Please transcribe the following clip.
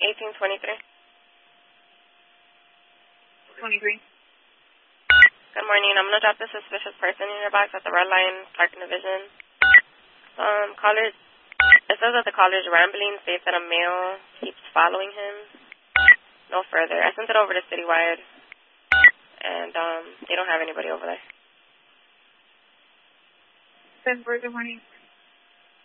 1823. 23. Good morning. I'm going to drop the suspicious person in your box at the Red Line Parking Division. Caller, it says that the caller's rambling, states that a male keeps following him. No further. I sent it over to Citywide, and they don't have anybody over there. 10 for good morning.